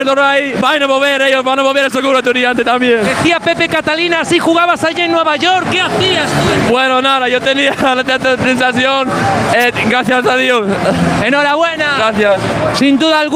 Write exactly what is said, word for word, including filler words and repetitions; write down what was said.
ahí, van a mover, ellos van a mover el seguro estudiante también. Decía Pepe Catalina, si jugabas allí en Nueva York, ¿qué hacías tú? Bueno, nada, yo tenía la sensación, eh, gracias a Dios. Enhorabuena. Gracias. Sin duda alguna.